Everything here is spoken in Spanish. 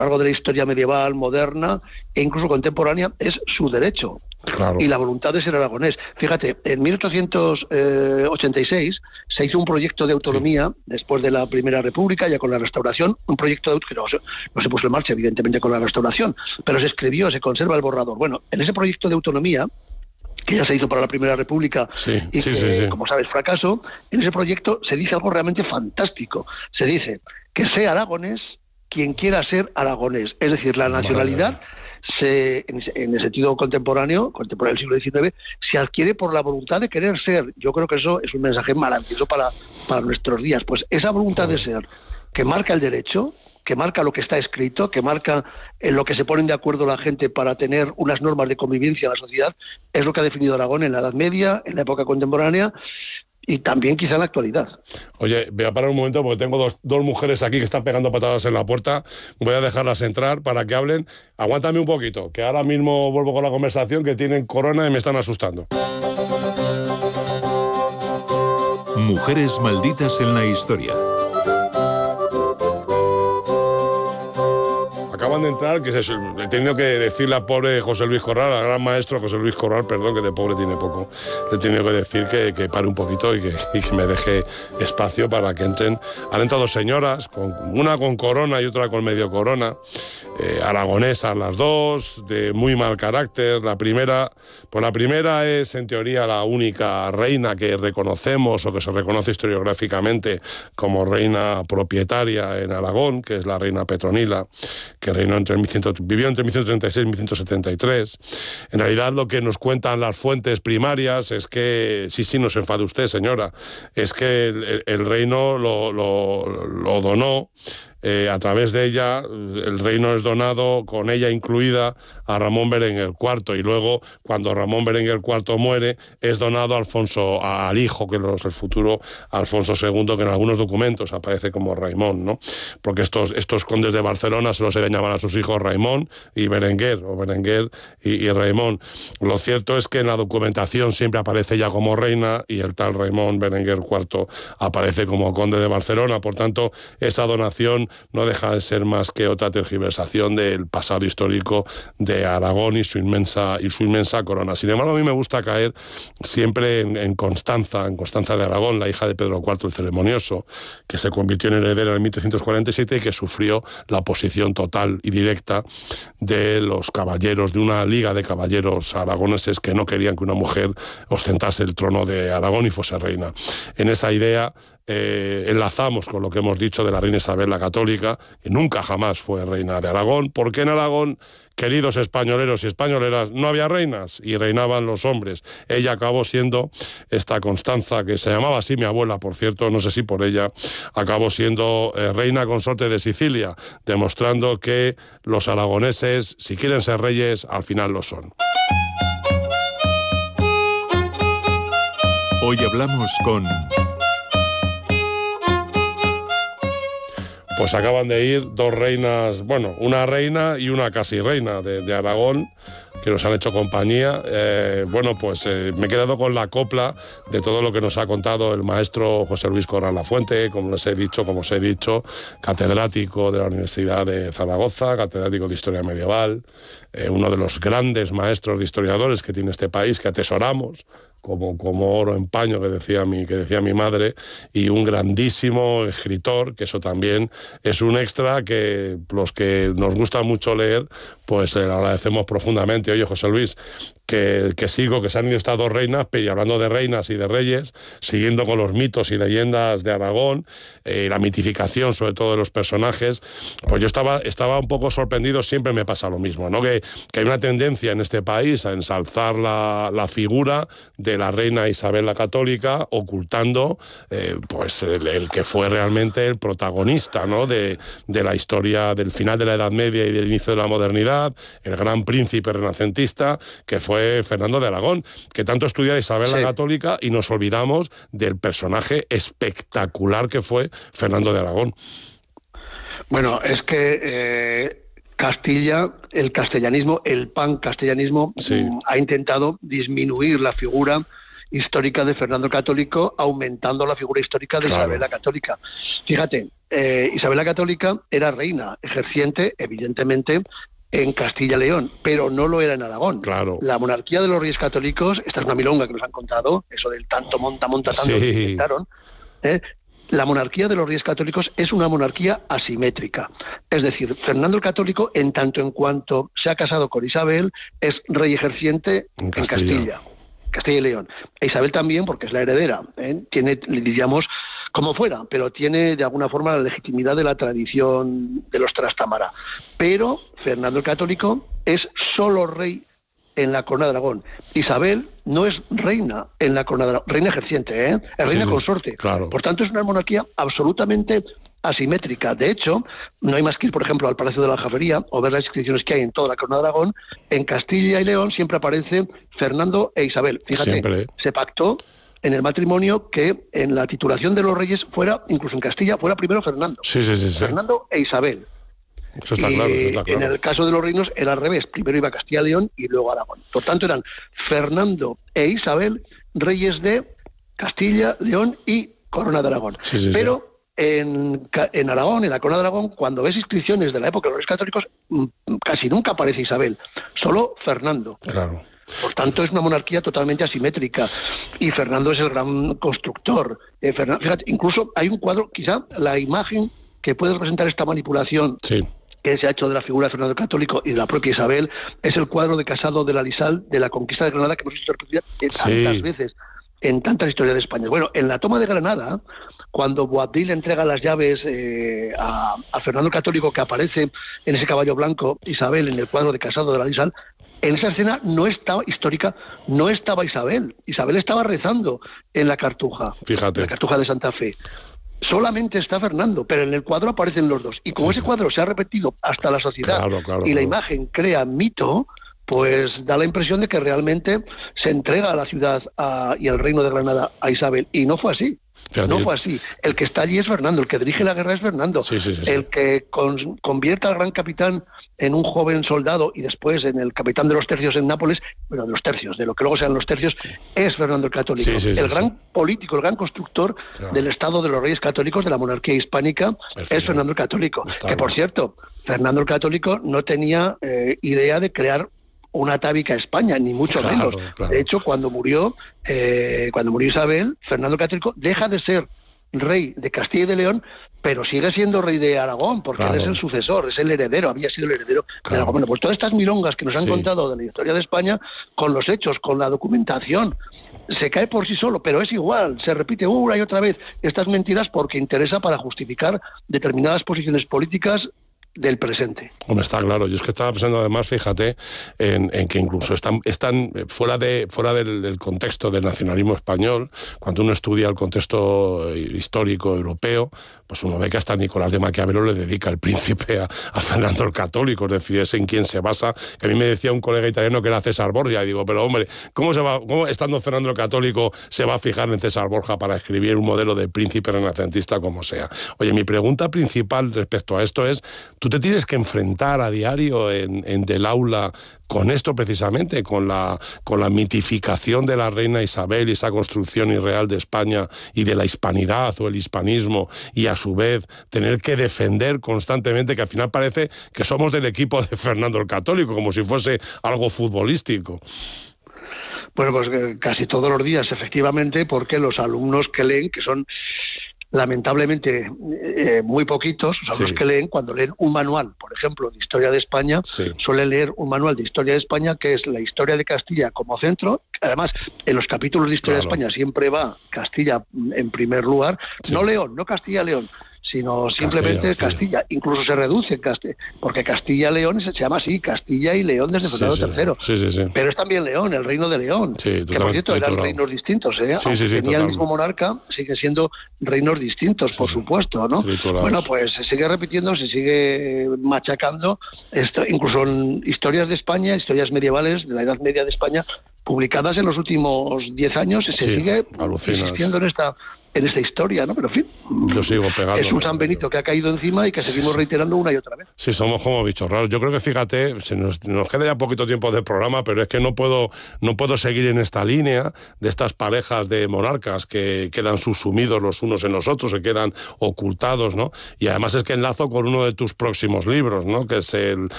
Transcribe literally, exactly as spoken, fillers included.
largo de la historia medieval, moderna e incluso contemporánea, es su derecho. Claro. Y la voluntad de ser aragonés. Fíjate, en mil ochocientos ochenta y seis se hizo un proyecto de autonomía, sí. después de la Primera República, ya con la Restauración, un proyecto que no, no se puso en marcha, evidentemente, con la Restauración, pero se escribió, se conserva el borrador. Bueno, en ese proyecto de autonomía, que ya se hizo para la Primera República, sí, y sí, que, sí, sí. como sabes, fracaso, en ese proyecto se dice algo realmente fantástico. Se dice que sea aragonés quien quiera ser aragonés, es decir, la nacionalidad... Madre. Se, en, en el sentido contemporáneo, contemporáneo del siglo diecinueve, se adquiere por la voluntad de querer ser. Yo creo que eso es un mensaje maravilloso para, para nuestros días. Pues esa voluntad de ser, que marca el derecho, que marca lo que está escrito, que marca en lo que se ponen de acuerdo la gente para tener unas normas de convivencia en la sociedad, es lo que ha definido Aragón en la Edad Media, en la época contemporánea, y también quizá en la actualidad. Oye, voy a parar un momento porque tengo dos, dos mujeres aquí que están pegando patadas en la puerta. Voy a dejarlas entrar para que hablen. Aguántame un poquito, que ahora mismo vuelvo con la conversación, que tienen corona y me están asustando. Mujeres malditas en la historia. Acaban de entrar, que es eso, he tenido que decirle al pobre José Luis Corral, al gran maestro José Luis Corral, perdón, que de pobre tiene poco, le he tenido que decir que, que pare un poquito y que, y que me deje espacio para que entren. Han entrado señoras, con, una con corona y otra con medio corona, eh, aragonesas las dos, de muy mal carácter. La primera, pues la primera es en teoría la única reina que reconocemos o que se reconoce historiográficamente como reina propietaria en Aragón, que es la reina Petronila, que reinó entre mil cien, vivió entre mil ciento treinta y seis y mil ciento setenta y tres. En realidad lo que nos cuentan las fuentes primarias es que, sí, sí, no se enfade usted, señora, es que el, el reino lo, lo, lo donó. Eh, a través de ella, el reino es donado, con ella incluida, a Ramón Berenguer cuarto, y luego, cuando Ramón Berenguer cuarto muere, es donado a Alfonso, al hijo, que es el futuro Alfonso segundo, que en algunos documentos aparece como Raimón, ¿no? Porque estos, estos condes de Barcelona solo se llamaban a sus hijos Raimón y Berenguer, o Berenguer y, y Raimón. Lo cierto es que en la documentación siempre aparece ella como reina, y el tal Raimón Berenguer cuarto aparece como conde de Barcelona. Por tanto, esa donación no deja de ser más que otra tergiversación del pasado histórico de Aragón y su inmensa y su inmensa corona. Sin embargo, a mí me gusta caer siempre en, en Constanza, en Constanza de Aragón, la hija de Pedro cuarto el Ceremonioso, que se convirtió en heredera en mil trescientos cuarenta y siete y que sufrió la oposición total y directa de los caballeros, de una liga de caballeros aragoneses que no querían que una mujer ostentase el trono de Aragón y fuese reina. En esa idea Eh, enlazamos con lo que hemos dicho de la reina Isabel la Católica, que nunca jamás fue reina de Aragón, porque en Aragón, queridos españoleros y españoleras, no había reinas y reinaban los hombres. Ella acabó siendo esta Constanza, que se llamaba así mi abuela, por cierto, no sé si por ella, acabó siendo eh, reina consorte de Sicilia, demostrando que los aragoneses, si quieren ser reyes, al final lo son. Hoy hablamos con... Pues acaban de ir dos reinas, bueno, una reina y una casi reina de, de Aragón, que nos han hecho compañía. Eh, bueno, pues eh, me he quedado con la copla de todo lo que nos ha contado el maestro José Luis Corral Lafuente, como les he dicho, como os he dicho, catedrático de la Universidad de Zaragoza, catedrático de Historia Medieval, eh, uno de los grandes maestros de historiadores que tiene este país, que atesoramos como, como oro en paño, que decía, mi, que decía mi madre, y un grandísimo escritor, que eso también es un extra que los que nos gusta mucho leer, pues le agradecemos profundamente. Oye, José Luis, que, que sigo, que se han ido estas dos reinas, y hablando de reinas y de reyes, siguiendo con los mitos y leyendas de Aragón, eh, la mitificación sobre todo de los personajes, pues yo estaba, estaba un poco sorprendido, siempre me pasa lo mismo, ¿no? Que, que hay una tendencia en este país a ensalzar la, la figura de la reina Isabel la Católica, ocultando eh, pues el, el que fue realmente el protagonista, ¿no? de, de la historia del final de la Edad Media y del inicio de la modernidad, el gran príncipe renacentista, que fue Fernando de Aragón, que tanto estudia Isabel sí. la Católica, y nos olvidamos del personaje espectacular que fue Fernando de Aragón. Bueno, es que eh, Castilla, el castellanismo, el pancastellanismo, sí. ha intentado disminuir la figura histórica de Fernando el Católico, aumentando la figura histórica de Claro. Isabel la Católica. Fíjate, eh, Isabel la Católica era reina, ejerciente, evidentemente, en Castilla y León, pero no lo era en Aragón. Claro. La monarquía de los Reyes Católicos, esta es una milonga que nos han contado, eso del tanto monta, monta, tanto Sí. que inventaron, ¿eh? La monarquía de los Reyes Católicos es una monarquía asimétrica. Es decir, Fernando el Católico, en tanto en cuanto se ha casado con Isabel, es rey ejerciente En en Castilla. Castilla. Castilla y León. E Isabel también, porque es la heredera, ¿eh? Tiene, diríamos, como fuera, pero tiene de alguna forma la legitimidad de la tradición de los Trastámara. Pero Fernando el Católico es solo rey en la corona de Aragón. Isabel no es reina en la corona de Aragón, reina ejerciente, ¿eh? Es reina Sí, sí, consorte. claro. Por tanto, es una monarquía absolutamente asimétrica. De hecho, no hay más que ir, por ejemplo, al Palacio de la Aljafería o ver las inscripciones que hay en toda la corona de Aragón. En Castilla y León siempre aparece Fernando e Isabel. Fíjate, Siempre. se pactó en el matrimonio que en la titulación de los reyes fuera, incluso en Castilla, fuera primero Fernando. Sí, sí, sí. sí. Fernando e Isabel. Eso está Y claro, eso está claro. en el caso de los reinos era al revés. Primero iba Castilla y León y luego Aragón. Por tanto, eran Fernando e Isabel, reyes de Castilla, León y Corona de Aragón. Sí, sí, Pero en, Ca- en Aragón, en la Corona de Aragón, cuando ves inscripciones de la época de los Reyes Católicos, mm, casi nunca aparece Isabel, solo Fernando. Claro. Por tanto, es una monarquía totalmente asimétrica. Y Fernando es el gran constructor. Eh, Fernan- fíjate, incluso hay un cuadro, quizá la imagen que puede representar esta manipulación Sí. que se ha hecho de la figura de Fernando el Católico y de la propia Isabel, es el cuadro de Casado de la Lisal de la conquista de Granada, que hemos visto repetida eh, Sí. tantas veces en tantas historias de España. Bueno, en la toma de Granada, cuando Boabdil entrega las llaves eh, a, a Fernando el Católico, que aparece en ese caballo blanco, Isabel, en el cuadro de Casado de la Lisal, en esa escena no estaba histórica, no estaba Isabel. Isabel estaba rezando en la Cartuja, Fíjate. en la Cartuja de Santa Fe. Solamente está Fernando, pero en el cuadro aparecen los dos. Y como Sí, ese sí. cuadro se ha repetido hasta la sociedad Claro, claro, y la claro. imagen crea mito, pues da la impresión de que realmente se entrega a la ciudad a- y al reino de Granada a Isabel. Y no fue así. Fíjate. No fue así. El que está allí es Fernando, el que dirige la guerra es Fernando. Sí, sí, sí, sí. El que con- convierte al gran capitán en un joven soldado y después en el capitán de los tercios en Nápoles, bueno, de los tercios, de lo que luego sean los tercios, es Fernando el Católico. Sí, sí, sí, el sí. gran político, el gran constructor Claro. del Estado de los Reyes Católicos, de la monarquía hispánica, Perfecto. es Fernando el Católico. Está que, por bien. cierto, Fernando el Católico no tenía eh, idea de crear una atávica España, ni mucho Claro, menos. claro. De hecho, cuando murió, eh, cuando murió Isabel, Fernando el Católico deja de ser rey de Castilla y de León, pero sigue siendo rey de Aragón, porque Claro. él es el sucesor, es el heredero, había sido el heredero de Claro. Aragón. Bueno, pues todas estas milongas que nos han Sí. contado de la historia de España, con los hechos, con la documentación, se cae por sí solo, pero es igual, se repite una y otra vez estas mentiras porque interesa para justificar determinadas posiciones políticas del presente. Hombre, está claro. Yo es que estaba pensando además, fíjate, en, en que incluso están, están fuera, de, fuera del, del contexto del nacionalismo español, cuando uno estudia el contexto histórico europeo, pues uno ve que hasta Nicolás de Maquiavelo le dedica el príncipe a, a Fernando el Católico, es decir, es en quien se basa. Que a mí me decía un colega italiano que era César Borgia, y digo, pero hombre, ¿cómo, se va, cómo estando Fernando el Católico se va a fijar en César Borja para escribir un modelo de príncipe renacentista como sea? Oye, mi pregunta principal respecto a esto es, tú te tienes que enfrentar a diario en, en Del Aula con esto precisamente, con la, con la mitificación de la reina Isabel y esa construcción irreal de España y de la hispanidad o el hispanismo, y a su vez tener que defender constantemente, que al final parece que somos del equipo de Fernando el Católico, como si fuese algo futbolístico. Bueno, pues eh, casi todos los días, efectivamente, porque los alumnos que leen, que son lamentablemente eh, muy poquitos, los alumnos Sí. que leen, cuando leen un manual, por ejemplo, de Historia de España, Sí. suelen leer un manual de Historia de España que es la historia de Castilla como centro. Además, en los capítulos de Historia Claro. de España siempre va Castilla en primer lugar, Sí. no León, no Castilla-León, sino simplemente Castilla, Castilla. Castilla. Incluso se reduce, Castilla, porque Castilla-León se llama así, Castilla y León desde Sí, Fernando sí, tercero. sí, sí, sí. Pero es también León, el reino de León. Sí, que por total- cierto sí, eran total. reinos distintos, ¿eh? Sí, Aunque sí, sí, tenía total. el mismo monarca, siguen siendo reinos distintos, por sí. supuesto, ¿no? Triturados. Bueno, pues se sigue repitiendo, se sigue machacando, esto, incluso en historias de España, historias medievales de la Edad Media de España, publicadas en los últimos diez años, se Sí, sigue alucinas. insistiendo en esta en esta historia, ¿no? Pero en fin, yo sigo pegado. Es un San Benito que ha caído encima y que seguimos reiterando una y otra vez. Sí, somos como bichos raros. Yo creo que, fíjate, se nos, nos queda ya poquito tiempo de programa, pero es que no puedo, no puedo seguir en esta línea de estas parejas de monarcas que quedan subsumidos los unos en los otros, se quedan ocultados, ¿no? Y además es que enlazo con uno de tus próximos libros, ¿no? Que es el,